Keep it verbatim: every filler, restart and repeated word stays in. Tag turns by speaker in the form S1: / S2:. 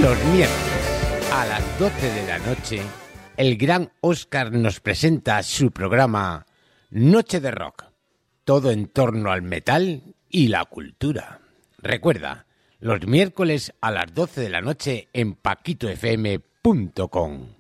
S1: Los miércoles a las doce de la noche, el gran Óscar nos presenta su programa Noche de Rock. Todo en torno al metal y la cultura. Recuerda, los miércoles a las doce de la noche en paquito f m punto com.